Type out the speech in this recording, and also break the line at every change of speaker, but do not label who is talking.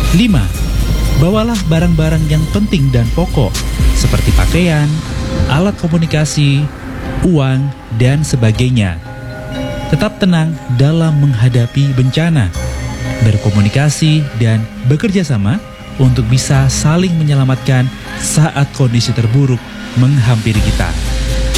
5. Bawalah barang-barang yang penting dan pokok seperti pakaian, alat komunikasi, uang, dan sebagainya. Tetap tenang dalam menghadapi bencana, berkomunikasi dan bekerja sama untuk bisa saling menyelamatkan saat kondisi terburuk menghampiri kita.